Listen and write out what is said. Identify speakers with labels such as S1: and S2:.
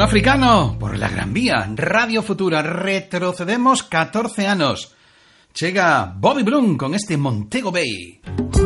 S1: africano por la Gran Vía, Radio Futura. Retrocedemos 14 anos. Chega Bobby Bloom con este Montego Bay.